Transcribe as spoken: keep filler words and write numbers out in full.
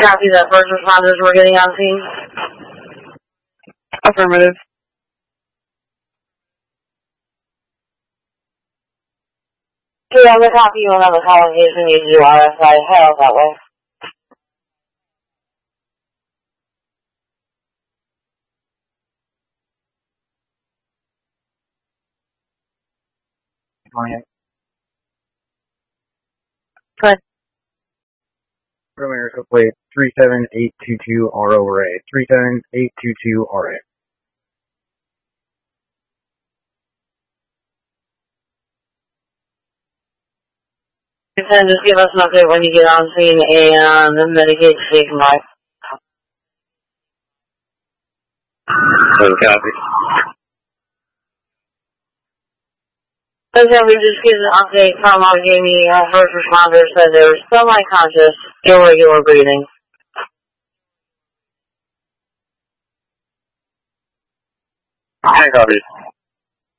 copy that first responders were getting on scene? Affirmative. Okay, I'm going to copy you on the call in case we need to do R S I. Head out that way. Good. America plate three seven eight two two R over A. three seven eight two two R A. And just give us an update when you get on scene and the Medicaid station by. Good copy. Okay, we just get an update from our gave me uh, first responders said they were still unconscious, irregular breathing. Ten copies.